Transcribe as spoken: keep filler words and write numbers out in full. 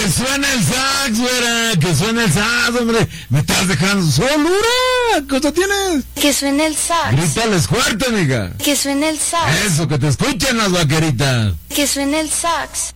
Que suene el sax, güera, que suene el sax, hombre. Me estás dejando solura. ¿Cuánto tienes? Que suene el sax. Grítales fuerte, amiga. Que suene el sax. Eso, que te escuchen las vaqueritas. Que suene el sax.